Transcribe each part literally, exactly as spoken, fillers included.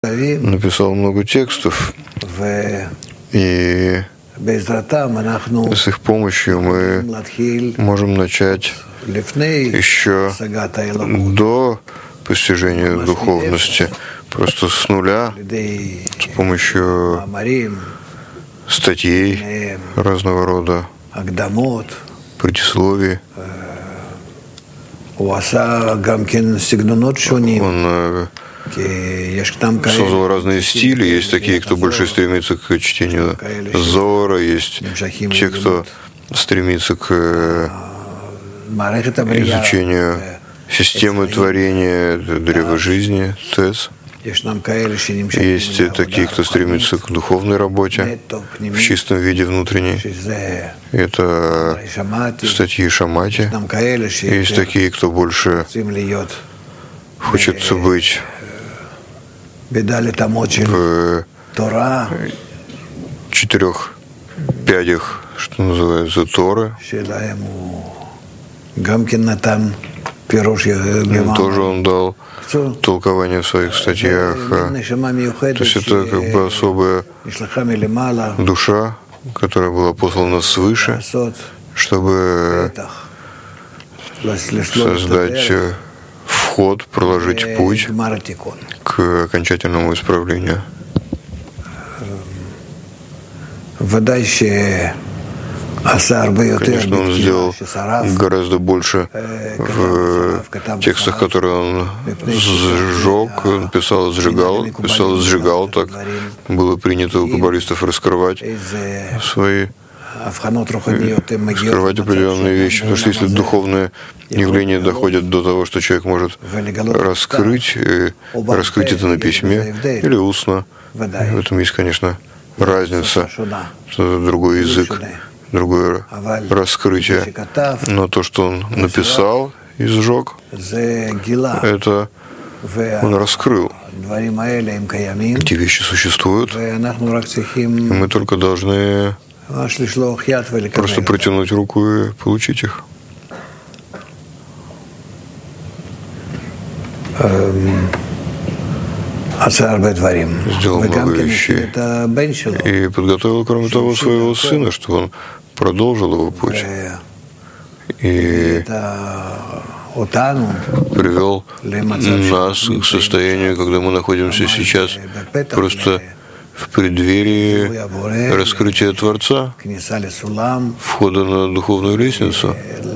написал много текстов, и с их помощью мы можем начать еще до постижения духовности, просто с нуля, с помощью статей разного рода, предисловий. Он создал разные стили. Есть такие, кто больше стремится к чтению Зоара, есть те, кто стремится к изучению системы творения, древа жизни, ТЭС. Есть такие, кто стремится к духовной работе в чистом виде внутренней. Это статьи Шамати. Есть такие, кто больше хочет быть в четырех пядях, что называется, Торы. Им тоже он дал толкование в своих статьях. То есть это как бы особая душа, которая была послана свыше, чтобы создать вход, проложить путь к окончательному исправлению. Конечно, он сделал гораздо больше в текстах, которые он сжег, он писал, сжигал, писал, сжигал, так было принято у каббалистов раскрывать свои, раскрывать определенные вещи, потому что если духовные явления доходят до того, что человек может раскрыть, раскрыть это на письме или устно, в этом есть, конечно, разница, что это другой язык, другое раскрытие. Но то, что он написал и сжег, это он раскрыл. Эти вещи существуют, и мы только должны просто протянуть руку и получить их. Сделал много вещей и подготовил, кроме того, своего сына, чтобы он продолжил его путь и привел нас к состоянию, когда мы находимся сейчас просто в преддверии раскрытия Творца, входа на духовную лестницу,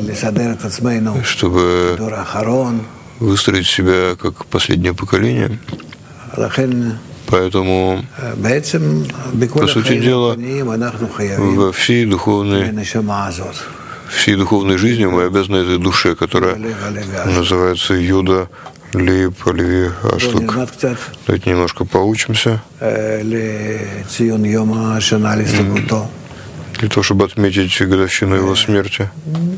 чтобы выстроить себя как последнее поколение. Поэтому, по сути дела, во всей духовной, всей духовной жизни мы обязаны этой душе, которая называется Юда Лип Леви Ашлак. Давайте немножко поучимся для того, чтобы отметить годовщину его смерти.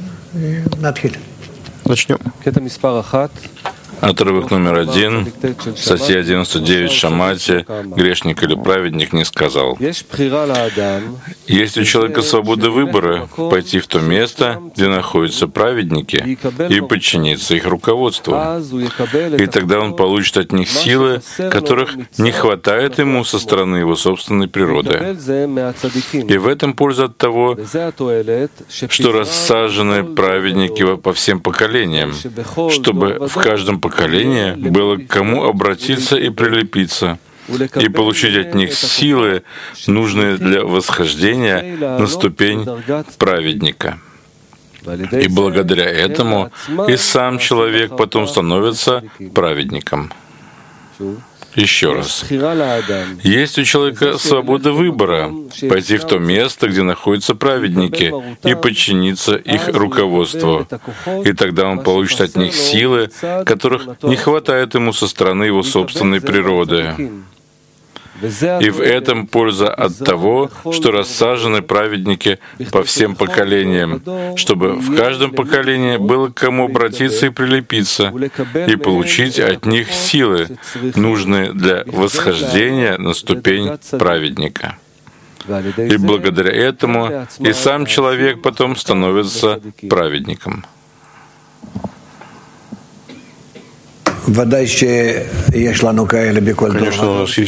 Начнем. Отрывок номер один, статья девяносто девять Шамати, грешник или праведник не сказал. Есть у человека свобода выбора пойти в то место, где находятся праведники, и подчиниться их руководству. И тогда он получит от них силы, которых не хватает ему со стороны его собственной природы. И в этом польза от того, что рассажены праведники по всем поколениям, чтобы в каждом поколение было к кому обратиться и прилепиться, и получить от них силы, нужные для восхождения на ступень праведника. И благодаря этому и сам человек потом становится праведником. Еще раз. Есть у человека свобода выбора пойти в то место, где находятся праведники, и подчиниться их руководству. И тогда он получит от них силы, которых не хватает ему со стороны его собственной природы. И в этом польза от того, что рассажены праведники по всем поколениям, чтобы в каждом поколении было к кому обратиться и прилепиться, и получить от них силы, нужные для восхождения на ступень праведника. И благодаря этому и сам человек потом становится праведником. Конечно, у нас есть